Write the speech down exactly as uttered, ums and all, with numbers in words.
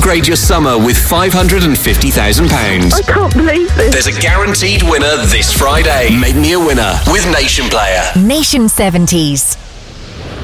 Upgrade your summer with five hundred fifty thousand pounds. I can't believe this. There's a guaranteed winner this Friday. Make me a winner with Nation Player. Nation seventies.